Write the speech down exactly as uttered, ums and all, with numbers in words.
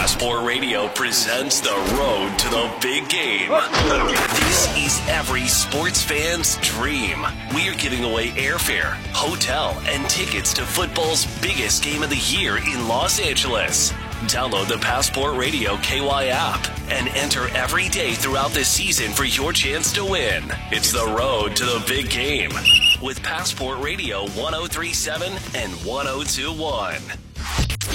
Passport Radio presents the road to the big game. This is every sports fan's dream. We are giving away airfare, hotel, and tickets to football's biggest game of the year in Los Angeles. Download the Passport Radio K Y app and enter every day throughout the season for your chance to win. It's the road to the big game with Passport Radio one oh three point seven and one oh two point one.